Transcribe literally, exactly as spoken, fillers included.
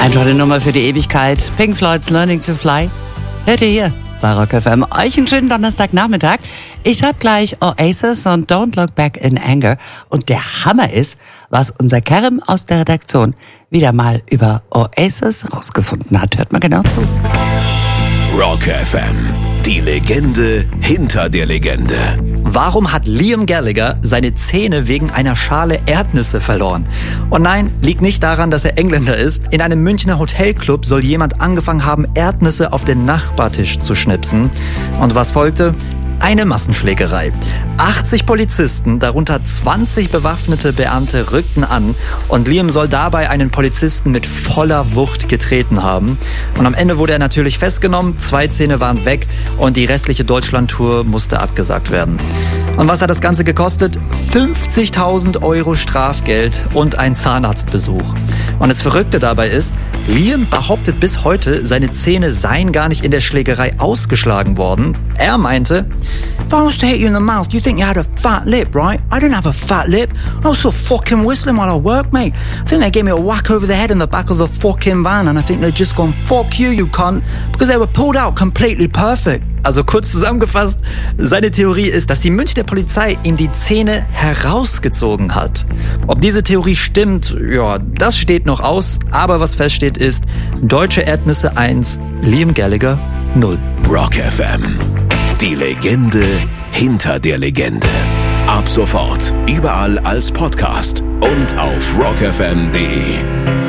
Einfach eine Nummer für die Ewigkeit. Pink Floyd's Learning to Fly. Hört ihr hier bei Rock F M. Euch einen schönen Donnerstagnachmittag. Ich hab gleich Oasis und Don't Look Back in Anger. Und der Hammer ist, was unser Kerem aus der Redaktion wieder mal über Oasis rausgefunden hat. Hört mal genau zu. Rock F M. Die Legende hinter der Legende. Warum hat Liam Gallagher seine Zähne wegen einer Schale Erdnüsse verloren? Und nein, liegt nicht daran, dass er Engländer ist. In einem Münchner Hotelclub soll jemand angefangen haben, Erdnüsse auf den Nachbartisch zu schnipsen. Und was folgte? Eine Massenschlägerei. achtzig Polizisten, darunter zwanzig bewaffnete Beamte, rückten an und Liam soll dabei einen Polizisten mit voller Wucht getreten haben. Und am Ende wurde er natürlich festgenommen, zwei Zähne waren weg und die restliche Deutschlandtour musste abgesagt werden. Und was hat das Ganze gekostet? fünfzigtausend Euro Strafgeld und ein Zahnarztbesuch. Und das Verrückte dabei ist, Liam behauptet bis heute, seine Zähne seien gar nicht in der Schlägerei ausgeschlagen worden. Er meinte, if I was to hit you in the mouth, you think you had a fat lip, right? I didn't have a fat lip. I was so fucking whistling while I work, mate. I think they gave me a whack over the head in the back of the fucking van and I think they'd just gone, fuck you, you cunt, because they were pulled out completely perfect. Also kurz zusammengefasst, seine Theorie ist, dass die Münchner Polizei ihm die Zähne herausgezogen hat. Ob diese Theorie stimmt, ja, das steht noch aus. Aber was feststeht ist, deutsche Erdnüsse eins, Liam Gallagher null. Rock F M. Die Legende hinter der Legende. Ab sofort überall als Podcast und auf rock f m punkt d e.